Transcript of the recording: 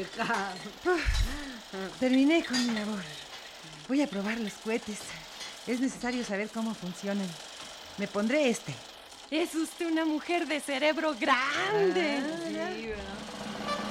hija. Terminé con mi labor. Voy a probar los cohetes. Es necesario saber cómo funcionan. Me pondré este. Es usted una mujer de cerebro grande. Sí, ¿verdad?